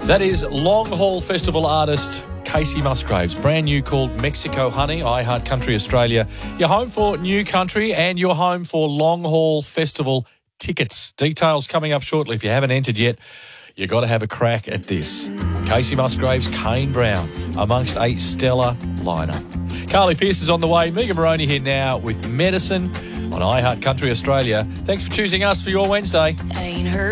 That is Long Haul Festival artist Casey Musgraves. Brand new, called Mexico Honey. iHeart Country Australia. You're home for New Country and you're home for Long Haul Festival tickets. Details coming up shortly. If you haven't entered yet, you've got to have a crack at this. Casey Musgraves, Kane Brown, amongst a stellar lineup. Carly Pearce is on the way. Megan Moroney here now with Medicine on iHeart Country Australia. Thanks for choosing us for your Wednesday. Ain't heard